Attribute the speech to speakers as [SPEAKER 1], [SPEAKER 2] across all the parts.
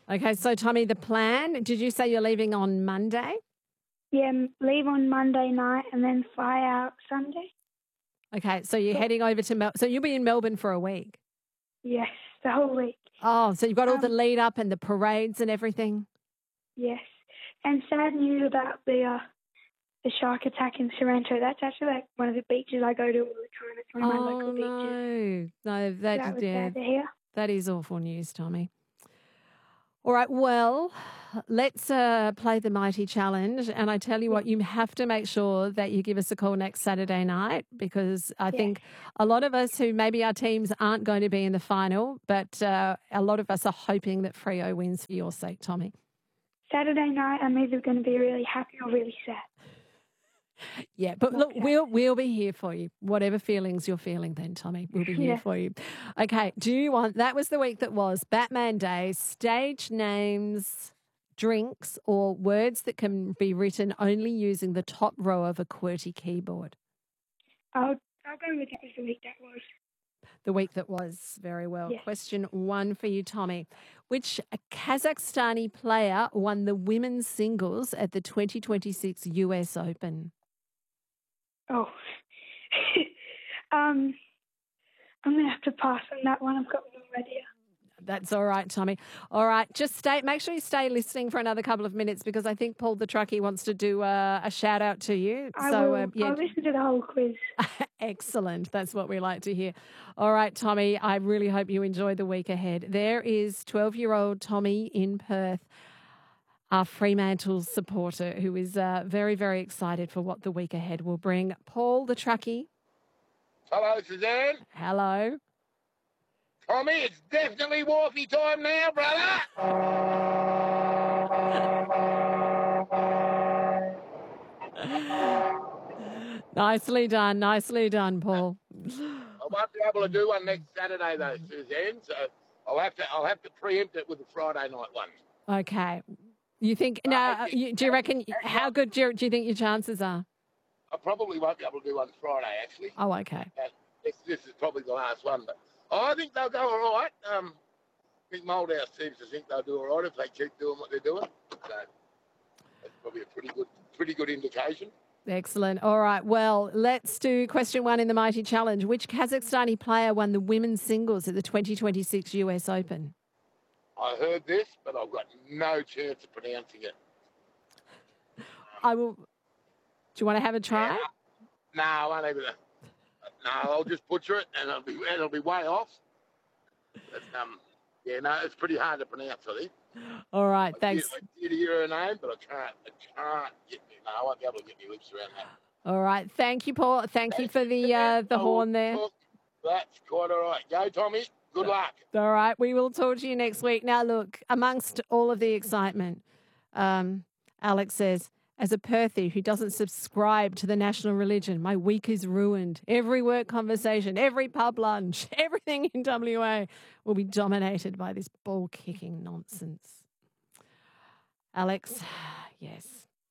[SPEAKER 1] Okay, so Tommy, the plan, did you say you're leaving on Monday?
[SPEAKER 2] Yeah, leave on Monday night and then fly out Sunday.
[SPEAKER 1] Okay, so you're heading over to so you'll be in Melbourne for a week?
[SPEAKER 2] Yes, the whole week.
[SPEAKER 1] Oh, so you've got all the lead up and the parades and everything?
[SPEAKER 2] Yes, and sad news about the shark attack in Sorrento. That's actually like one of the beaches I go to all the time. It's one of my local beaches.
[SPEAKER 1] No,
[SPEAKER 2] That was sad to hear.
[SPEAKER 1] that is awful news, Tommy. All right, well, let's play the Mighty Challenge. And I tell you what, you have to make sure that you give us a call next Saturday night because I think a lot of us who maybe our teams aren't going to be in the final, but a lot of us are hoping that Freo wins for your sake, Tommy.
[SPEAKER 2] Saturday night, I'm either going to be really happy or really sad.
[SPEAKER 1] Yeah, but look, we'll be here for you. Whatever feelings you're feeling then, Tommy, we'll be here for you. Okay, that was the week that was Batman Day, stage names, drinks, or words that can be written only using the top row of a QWERTY keyboard.
[SPEAKER 2] I'll go with that was the week that was.
[SPEAKER 1] The week that was, very well.
[SPEAKER 2] Yes.
[SPEAKER 1] Question 1 for you, Tommy. Which Kazakhstani player won the women's singles at the 2026 US Open?
[SPEAKER 2] Oh, I'm going to have to pass on that one. I've got no idea.
[SPEAKER 1] That's all right, Tommy. All right, make sure you stay listening for another couple of minutes because I think Paul the truckie wants to do a shout out to you.
[SPEAKER 2] I'll listen to the whole quiz.
[SPEAKER 1] Excellent. That's what we like to hear. All right, Tommy, I really hope you enjoy the week ahead. There is 12-year-old Tommy in Perth, our Fremantle supporter, who is very, very excited for what the week ahead will bring. Paul the truckie.
[SPEAKER 3] Hello, Suzanne.
[SPEAKER 1] Hello.
[SPEAKER 3] Tommy, it's definitely walkie time now, brother.
[SPEAKER 1] Nicely done, Paul.
[SPEAKER 3] I won't be able to do one next Saturday though, Suzanne. So I'll have to preempt it with the Friday night one.
[SPEAKER 1] Okay. You think do you reckon how good do you think your chances are?
[SPEAKER 3] I probably won't be able to do one Friday actually.
[SPEAKER 1] Oh, okay.
[SPEAKER 3] This is probably the last one, but I think they'll go all right. I think Moldhouse seems to think they'll do all right if they keep doing what they're doing. So that's probably a pretty good indication.
[SPEAKER 1] Excellent. All right. Well, let's do question 1 in the Mighty Challenge. Which Kazakhstani player won the women's singles at the 2026 US Open?
[SPEAKER 3] I heard this, but I've got no chance of pronouncing it.
[SPEAKER 1] I will. Do you want to have a try?
[SPEAKER 3] Yeah, no, I won't even. No, I'll just butcher it, and it'll be way off. But, it's pretty hard to pronounce, I think.
[SPEAKER 1] All right, thanks.
[SPEAKER 3] I did hear her name, but I can't get me. No, I won't be able to get my lips around that.
[SPEAKER 1] All right, thank you, Paul. Thank you for the horn there.
[SPEAKER 3] That's quite all right. Go, Tommy. Good luck.
[SPEAKER 1] All right, we will talk to you next week. Now, look, amongst all of the excitement, Alex says, as a Perthie who doesn't subscribe to the national religion, my week is ruined. Every work conversation, every pub lunch, everything in WA will be dominated by this ball-kicking nonsense. Alex, yes.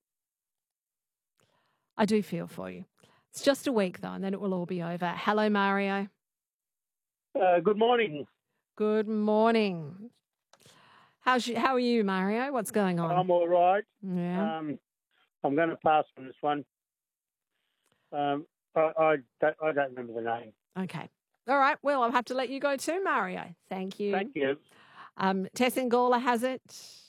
[SPEAKER 1] I do feel for you. It's just a week, though, and then it will all be over. Hello, Mario.
[SPEAKER 4] Good morning.
[SPEAKER 1] Good morning. How are you, Mario? What's going on?
[SPEAKER 4] I'm all right.
[SPEAKER 1] Yeah.
[SPEAKER 4] I'm going to pass on this one. I don't remember the name.
[SPEAKER 1] Okay. All right. Well, I'll have to let you go too, Mario. Thank you.
[SPEAKER 4] Thank you.
[SPEAKER 1] Tessingala has it.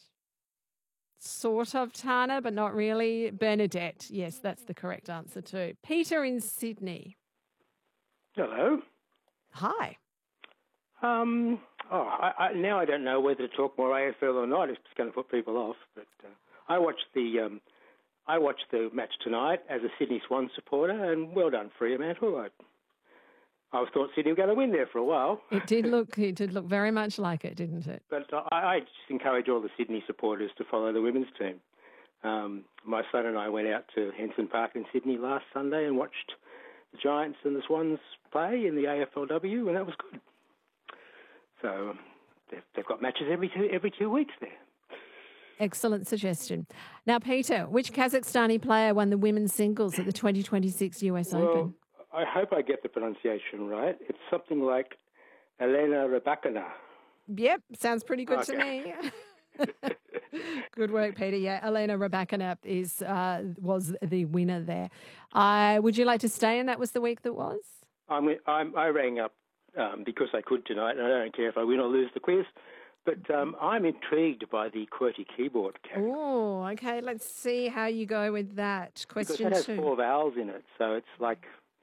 [SPEAKER 1] Sort of, Tana, but not really. Bernadette. Yes, that's the correct answer too. Peter in Sydney.
[SPEAKER 5] Hello.
[SPEAKER 1] Hi.
[SPEAKER 5] Now I don't know whether to talk more AFL or not. It's going to put people off. But I watched the match tonight as a Sydney Swans supporter, and well done, Fremantle. I thought Sydney were going to win there for a while.
[SPEAKER 1] It did look very much like it, didn't it?
[SPEAKER 5] But I just encourage all the Sydney supporters to follow the women's team. My son and I went out to Henson Park in Sydney last Sunday and watched the Giants and the Swans play in the AFLW, and that was good. So they've got matches every 2 weeks there.
[SPEAKER 1] Excellent suggestion. Now, Peter, which Kazakhstani player won the women's singles at the 2026 US Open?
[SPEAKER 5] I hope I get the pronunciation right. It's something like Elena Rybakina.
[SPEAKER 1] Yep, sounds pretty good to me. Good work, Peter. Yeah, Elena Rabakanap was the winner there. Would you like to stay? And that was the week that was?
[SPEAKER 5] I rang up because I could tonight, and I don't care if I win or lose the quiz. But I'm intrigued by the QWERTY keyboard category.
[SPEAKER 1] Oh, okay. Let's see how you go with that. Question
[SPEAKER 5] because that
[SPEAKER 1] 2.
[SPEAKER 5] has 4 vowels in it, so it's like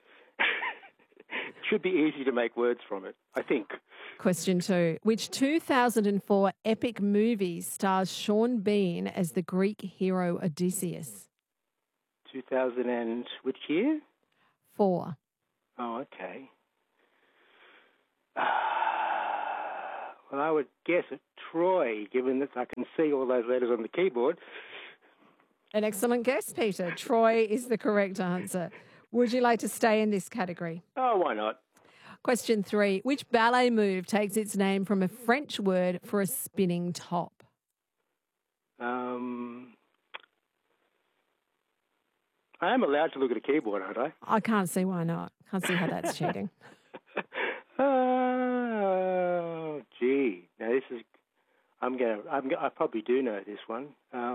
[SPEAKER 5] it should be easy to make words from it, I think.
[SPEAKER 1] Question 2. Which 2004 epic movie stars Sean Bean as the Greek hero Odysseus?
[SPEAKER 5] 2000 and which year?
[SPEAKER 1] 4.
[SPEAKER 5] Oh, okay. Well, I would guess at Troy, given that I can see all those letters on the keyboard.
[SPEAKER 1] An excellent guess, Peter. Troy is the correct answer. Would you like to stay in this category?
[SPEAKER 5] Oh, why not?
[SPEAKER 1] Question 3. Which ballet move takes its name from a French word for a spinning top?
[SPEAKER 5] I am allowed to look at a keyboard, aren't I?
[SPEAKER 1] I can't see why not. Can't see how that's cheating.
[SPEAKER 5] Oh, gee. Now this is. I probably do know this one.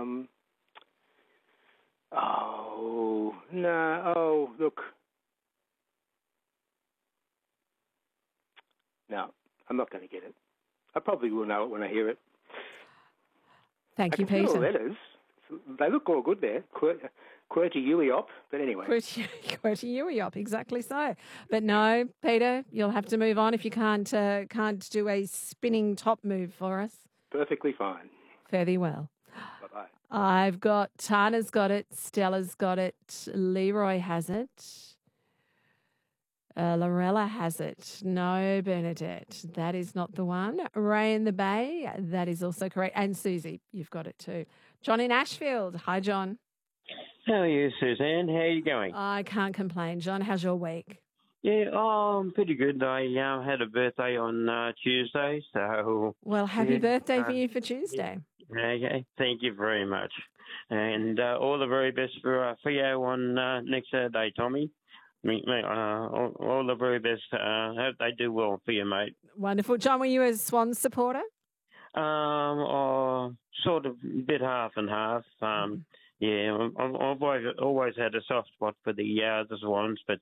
[SPEAKER 5] Oh no! Oh look. No, I'm not going to get it. I probably will know it when I hear it.
[SPEAKER 1] Thank you,
[SPEAKER 5] I can see all
[SPEAKER 1] Peter.
[SPEAKER 5] the letters. They look all good there. QWERTY UEOP, but anyway.
[SPEAKER 1] QWERTY UEOP, exactly so. But no, Peter, you'll have to move on if you can't do a spinning top move for us.
[SPEAKER 5] Perfectly fine.
[SPEAKER 1] Fare thee well.
[SPEAKER 5] Bye-bye.
[SPEAKER 1] I've got Tana's got it, Stella's got it, Leroy has it, Lorella has it. No, Bernadette, that is not the one. Ray in the Bay, that is also correct. And Susie, you've got it too. John in Ashfield. Hi, John.
[SPEAKER 6] How are you, Suzanne? How are you going?
[SPEAKER 1] I can't complain. John, how's your week?
[SPEAKER 6] Yeah, I'm pretty good. I had a birthday on Tuesday, so...
[SPEAKER 1] Well, happy birthday for you for Tuesday.
[SPEAKER 6] Okay, thank you very much. And all the very best for you on next Saturday, Tommy. All the very best. Hope they do well for you, mate.
[SPEAKER 1] Wonderful. John, were you a Swans supporter?
[SPEAKER 6] Sort of bit half and half. Yeah, I've always had a soft spot for the Swans, but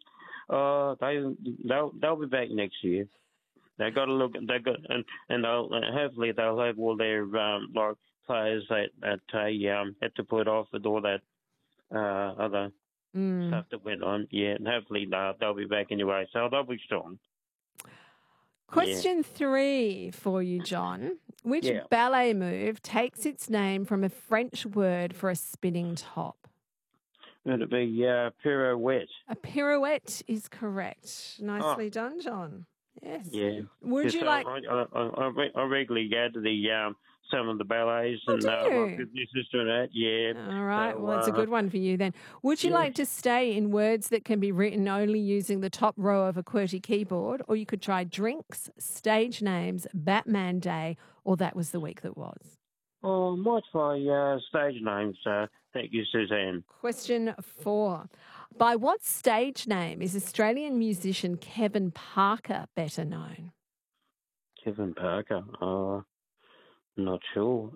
[SPEAKER 6] they'll be back next year. They got to look. And hopefully they'll have all their players that had to put off with all that other stuff that went on. Yeah, and hopefully they'll be back anyway. So they'll be strong.
[SPEAKER 1] Question 3 for you, John. Which ballet move takes its name from a French word for a spinning top?
[SPEAKER 6] It'll be pirouette.
[SPEAKER 1] A pirouette is correct. Nicely done, John. Yes.
[SPEAKER 6] Yeah.
[SPEAKER 1] Would you like...
[SPEAKER 6] I regularly go to the some of the ballets and my business doing that. Yeah.
[SPEAKER 1] All right. So, well, that's a good one for you then. Would you like to stay in words that can be written only using the top row of a QWERTY keyboard, or you could try drinks, stage names, Batman Day, or that was the week that was?
[SPEAKER 6] Oh, might try stage names. Thank you, Suzanne.
[SPEAKER 1] Question 4. By what stage name is Australian musician Kevin Parker better known?
[SPEAKER 6] Kevin Parker? Not sure.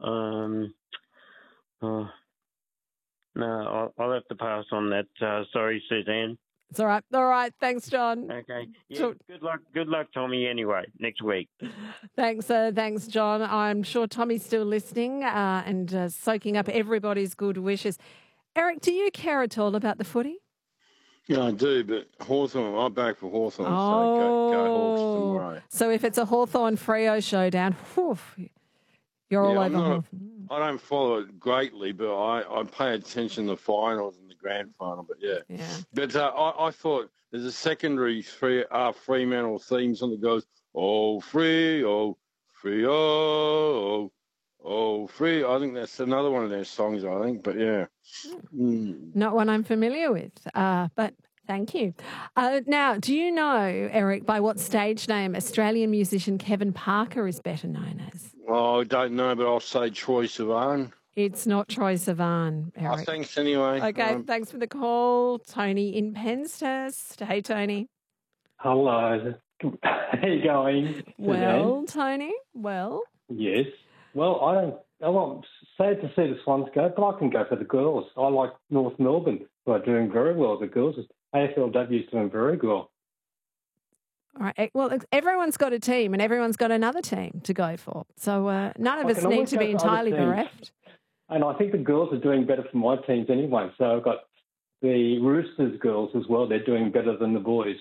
[SPEAKER 6] No, I'll have to pass on that. Sorry, Suzanne.
[SPEAKER 1] It's all right. All right. Thanks, John.
[SPEAKER 6] Okay. Yeah, good luck, Tommy, anyway, next week.
[SPEAKER 1] Thanks, John. I'm sure Tommy's still listening and soaking up everybody's good wishes. Eric, do you care at all about the footy?
[SPEAKER 3] Yeah, I do, but Hawthorn, I'm back for Hawthorn, so go Hawks tomorrow.
[SPEAKER 1] So if it's a Hawthorn-Freo showdown, you're all over Hawthorn.
[SPEAKER 3] I don't follow it greatly, but I pay attention to the finals and the grand final, but yeah. But I thought there's a secondary Fremantle theme song that goes, oh, free, oh, free, oh, free. I think that's another one of their songs, I think, but yeah.
[SPEAKER 1] Not one I'm familiar with, but thank you. Now, do you know, Eric, by what stage name Australian musician Kevin Parker is better known as?
[SPEAKER 3] Oh, I don't know, but I'll say Troy Sivan.
[SPEAKER 1] It's not Troy Sivan, Eric.
[SPEAKER 3] Oh, thanks anyway.
[SPEAKER 1] Okay, thanks for the call. Tony in Penshurst. Hey, Tony.
[SPEAKER 7] Hello. How you going?
[SPEAKER 1] Well, Tony, well.
[SPEAKER 7] Yes. Well, I'm sad to see the Swans go, but I can go for the girls. I like North Melbourne, who are doing very well. The girls, AFLW is doing very well.
[SPEAKER 1] All right. Well, everyone's got a team and everyone's got another team to go for. So none of us need to be entirely bereft.
[SPEAKER 7] And I think the girls are doing better for my teams anyway. So I've got the Roosters girls as well. They're doing better than the boys.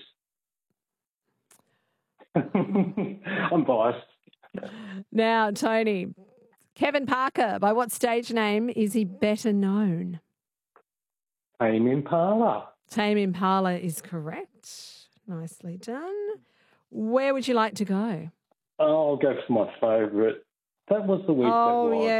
[SPEAKER 7] I'm biased.
[SPEAKER 1] Now, Tony, Kevin Parker, by what stage name is he better known?
[SPEAKER 7] Tame Impala.
[SPEAKER 1] Tame Impala is correct. Nicely done. Where would you like to go?
[SPEAKER 7] Oh, I'll go for my favourite. That was the week that was.
[SPEAKER 1] Yeah.